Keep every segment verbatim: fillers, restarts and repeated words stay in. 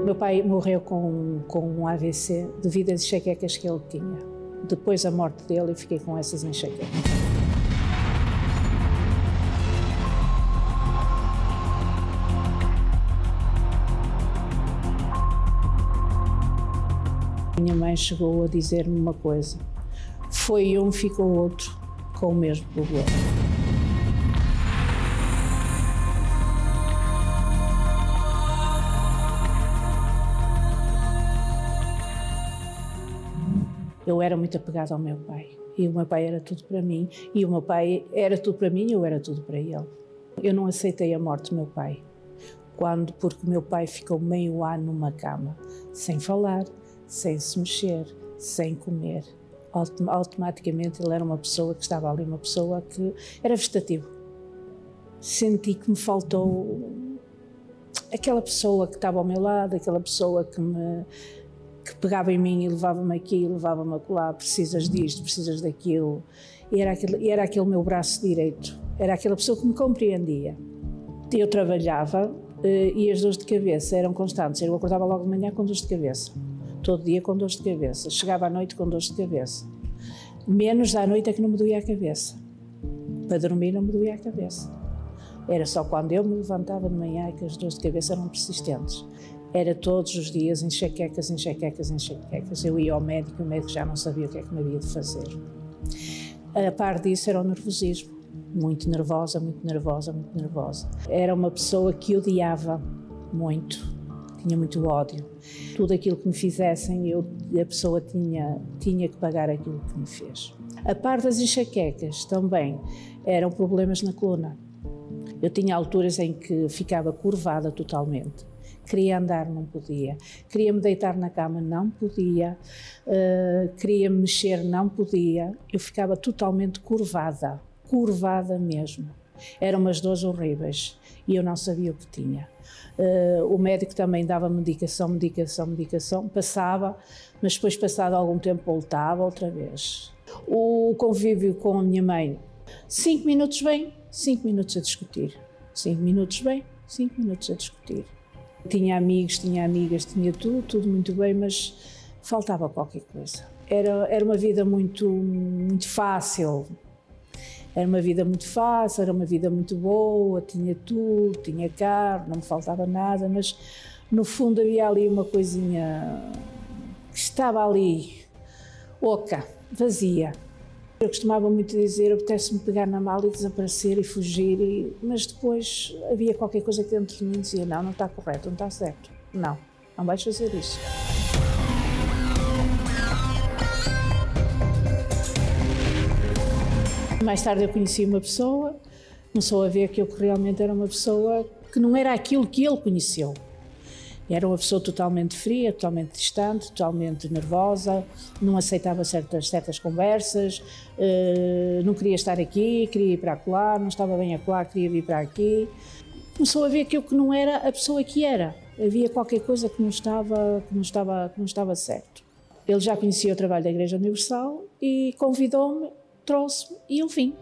Meu pai morreu com, com um A V C devido às enxaquecas que ele tinha. Depois da morte dele, eu fiquei com essas enxaquecas. Minha mãe chegou a dizer-me uma coisa: foi um, ficou outro com o mesmo problema. Eu era muito apegada ao meu pai, e o meu pai era tudo para mim, e o meu pai era tudo para mim e eu era tudo para ele. Eu não aceitei a morte do meu pai, quando, porque o meu pai ficou meio ano numa cama, sem falar, sem se mexer, sem comer. Autom- automaticamente ele era uma pessoa que estava ali, uma pessoa que era vegetativo. Senti que me faltou aquela pessoa que estava ao meu lado, aquela pessoa que me... que pegava em mim e levava-me aqui, levava-me acolá, precisas disto, precisas daquilo. E era aquele, e era aquele meu braço direito, era aquela pessoa que me compreendia. Eu trabalhava e as dores de cabeça eram constantes. Eu acordava logo de manhã com dores de cabeça, todo dia com dores de cabeça, chegava à noite com dores de cabeça. Menos à noite é que não me doía a cabeça. Para dormir não me doía a cabeça. Era só quando eu me levantava de manhã que as dores de cabeça eram persistentes. Era todos os dias enxaquecas, enxaquecas, enxaquecas. Eu ia ao médico e o médico já não sabia o que é que me havia de fazer. A par disso era o nervosismo. Muito nervosa, muito nervosa, muito nervosa. Era uma pessoa que odiava muito, tinha muito ódio. Tudo aquilo que me fizessem, eu, a pessoa tinha, tinha que pagar aquilo que me fez. A par das enxaquecas também eram problemas na coluna. Eu tinha alturas em que ficava curvada totalmente. Queria andar, não podia. Queria me deitar na cama, não podia. Uh, queria me mexer, não podia. Eu ficava totalmente curvada, curvada mesmo. Eram umas dores horríveis e eu não sabia o que tinha. Uh, o médico também dava medicação, medicação, medicação, passava, mas depois, passado algum tempo, voltava outra vez. O convívio com a minha mãe, cinco minutos bem, cinco minutos a discutir. Cinco minutos bem, cinco minutos a discutir. Tinha amigos, tinha amigas, tinha tudo, tudo muito bem, mas faltava qualquer coisa. Era, era uma vida muito, muito fácil, era uma vida muito fácil, era uma vida muito boa, tinha tudo, tinha carro, não me faltava nada, mas no fundo havia ali uma coisinha que estava ali, oca, vazia. Eu costumava muito dizer, apetece-me pegar na mala e desaparecer e fugir, e, mas depois havia qualquer coisa que dentro de mim dizia, não, não está correto, não está certo, não, não vais fazer isso. Mais tarde eu conheci uma pessoa, começou a ver que eu realmente era uma pessoa que não era aquilo que ele conheceu. Era uma pessoa totalmente fria, totalmente distante, totalmente nervosa, não aceitava certas, certas conversas, uh, não queria estar aqui, queria ir para lá, não estava bem acolá, queria vir para aqui. Começou a ver que eu que não era a pessoa que era, havia qualquer coisa que não estava, que não estava, que não estava certo. Ele já conhecia o trabalho da Igreja Universal e convidou-me, trouxe-me e eu vim.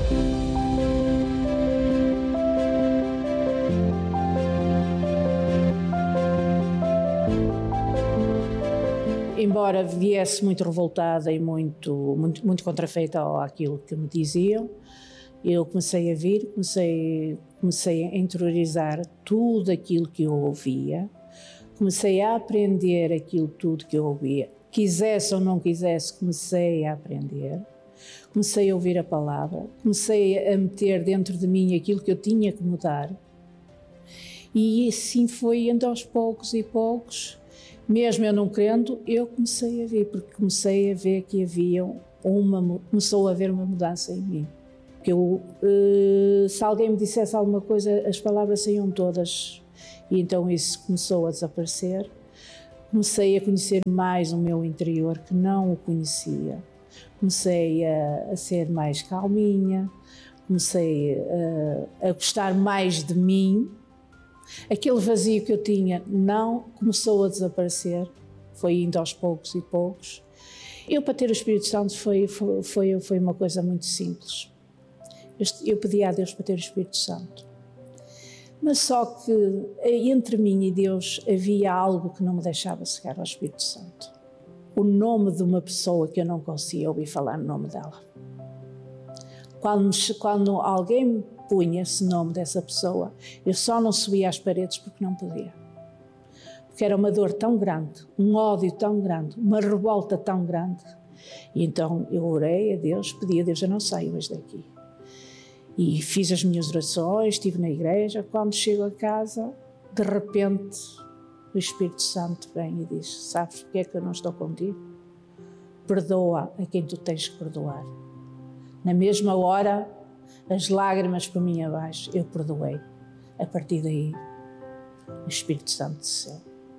Embora viesse muito revoltada e muito, muito, muito contrafeita àquilo que me diziam, eu comecei a vir, comecei, comecei a interiorizar tudo aquilo que eu ouvia, comecei a aprender aquilo tudo que eu ouvia, quisesse ou não quisesse, comecei a aprender, comecei a ouvir a palavra, comecei a meter dentro de mim aquilo que eu tinha que mudar, e assim foi indo aos poucos e poucos. Mesmo eu não querendo, eu comecei a ver, porque comecei a ver que havia uma, começou a haver uma mudança em mim. Que eu, se alguém me dissesse alguma coisa, as palavras saíam todas, e então isso começou a desaparecer. Comecei a conhecer mais o meu interior, que não o conhecia. Comecei a, a ser mais calminha, comecei a, a gostar mais de mim. Aquele vazio que eu tinha não começou a desaparecer, foi indo aos poucos e poucos. Eu, para ter o Espírito Santo, foi, foi, foi, foi uma coisa muito simples. Eu, eu pedi a Deus para ter o Espírito Santo. Mas só que entre mim e Deus havia algo que não me deixava chegar ao Espírito Santo. O nome de uma pessoa que eu não conseguia ouvir falar no nome dela. Quando, quando alguém me punha esse nome dessa pessoa, eu só não subia às paredes porque não podia. Porque era uma dor tão grande, um ódio tão grande, uma revolta tão grande. E então eu orei a Deus, pedi a Deus, eu não saio hoje daqui. E fiz as minhas orações, estive na igreja. Quando chego a casa, de repente, o Espírito Santo vem e diz: sabes porque é que eu não estou contigo? Perdoa a quem tu tens que perdoar. Na mesma hora, as lágrimas por mim abaixo, eu perdoei. A partir daí, o Espírito Santo desceu.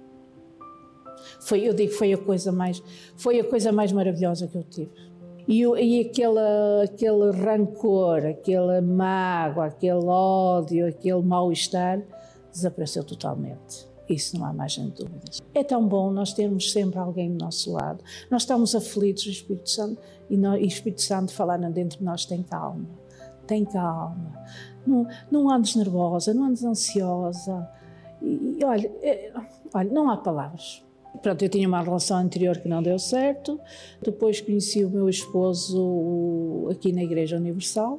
Foi, eu digo, foi a coisa mais, foi a coisa mais maravilhosa que eu tive. E, e aquele, aquele rancor, aquela mágoa, aquele ódio, aquele mal-estar, desapareceu totalmente. Isso não há margem de dúvidas. É tão bom nós termos sempre alguém do nosso lado. Nós estamos aflitos, o Espírito Santo, e, nós, e o Espírito Santo falar dentro de nós, tem calma, tem calma. Não, não andes nervosa, não andes ansiosa. E, e olha, é, olha, não há palavras. Pronto, eu tinha uma relação anterior que não deu certo. Depois conheci o meu esposo aqui na Igreja Universal.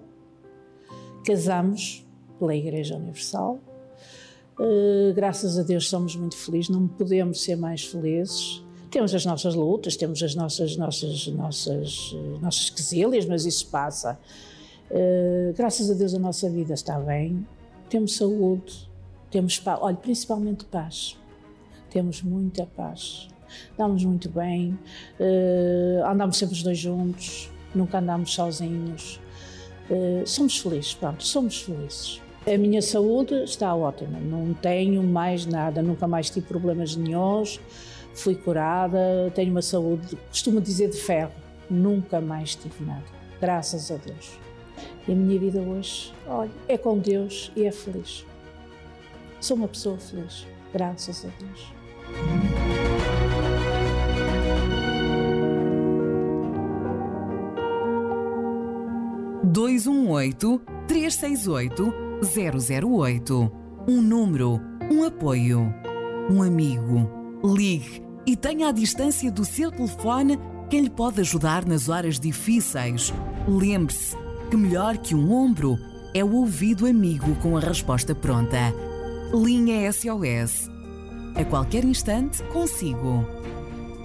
Casamos pela Igreja Universal. Uh, graças a Deus somos muito felizes, não podemos ser mais felizes. Temos as nossas lutas, temos as nossas, nossas, nossas, nossas quesilhas, mas isso passa. Uh, graças a Deus a nossa vida está bem. Temos saúde, temos paz, olha, principalmente paz. Temos muita paz, andamos muito bem, uh, andamos sempre os dois juntos, nunca andamos sozinhos, uh, somos felizes, pronto, somos felizes. A minha saúde está ótima, não tenho mais nada, nunca mais tive problemas nenhuns, fui curada, tenho uma saúde, costumo dizer, de ferro, nunca mais tive nada, graças a Deus. E a minha vida hoje, olha, é com Deus e é feliz. Sou uma pessoa feliz, graças a Deus. dois um oito, três seis oito, zero zero oito. Um número, um apoio, um amigo. Ligue e tenha à distância do seu telefone quem lhe pode ajudar nas horas difíceis. Lembre-se que melhor que um ombro é o ouvido amigo com a resposta pronta. Linha S O S. A qualquer instante, consigo.